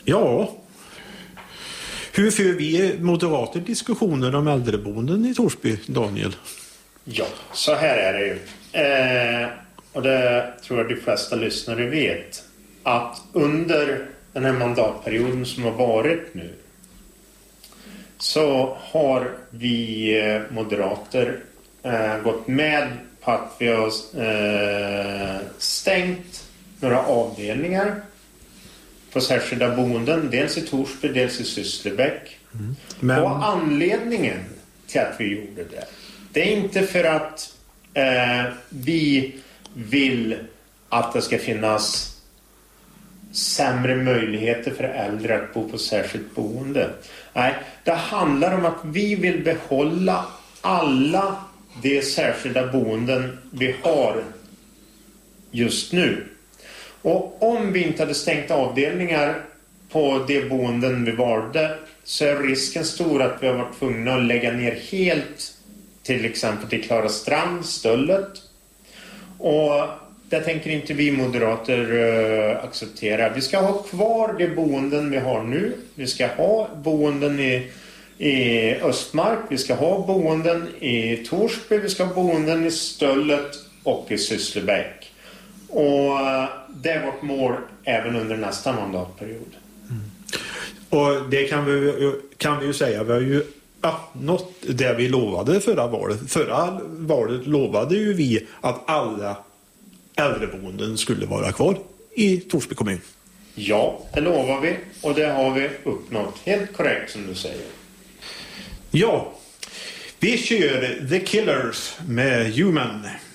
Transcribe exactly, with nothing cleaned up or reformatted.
Ja. Hur för vi moderater diskussioner om äldreboenden i Torsby, Daniel? Ja, så här är det ju. Eh, och det tror jag de flesta lyssnare vet. Att under den här mandatperioden som har varit nu så har vi moderater eh, gått med på att vi har eh, stängt några avdelningar på särskilda boenden, dels i Torsby, dels i Sysslebäck. Mm. Men... Och anledningen till att vi gjorde det, det är inte för att eh, vi vill att det ska finnas sämre möjligheter för äldre att bo på särskilt boende. Nej, det handlar om att vi vill behålla alla de särskilda boenden vi har just nu. Och om vi inte hade stängt avdelningar på de boenden vi valde så är risken stor att vi har varit tvungna att lägga ner helt, till exempel till Klara Strand, Stöllet. Och det tänker inte vi moderater uh, acceptera. Vi ska ha kvar de boenden vi har nu. Vi ska ha boenden i, i Östmark. Vi ska ha boenden i Torsby. Vi ska ha boenden i Stöllet och i Sysslebäck. Och uh, det är vårt mål även under nästa mandatperiod. Mm. Och det kan vi, kan vi ju säga. Vi har ju uppnått det vi lovade förra valet. Förra valet lovade ju vi att alla äldreboenden skulle vara kvar i Torsby kommun. Ja, det lovar vi och det har vi uppnått. Helt korrekt som du säger. Ja, vi kör The Killers med Human.